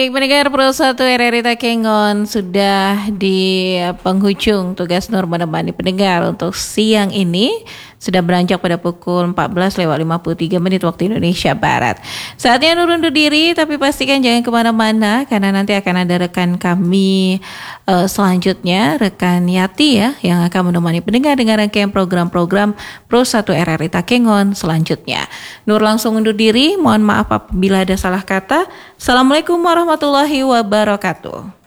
Baik, pendengar Pro 1 RRI Takengon sudah di penghujung tugas Nur menemani pendengar untuk siang ini. Sudah beranjak pada pukul 14:53 waktu Indonesia Barat. Saatnya Nur undur diri, tapi pastikan jangan kemana-mana karena nanti akan ada rekan kami selanjutnya, rekan Yati ya, yang akan menemani pendengar dengan rangkaian program-program Pro 1 RRI Takengon selanjutnya. Nur langsung undur diri, mohon maaf apabila ada salah kata. Assalamualaikum warahmatullahi wabarakatuh.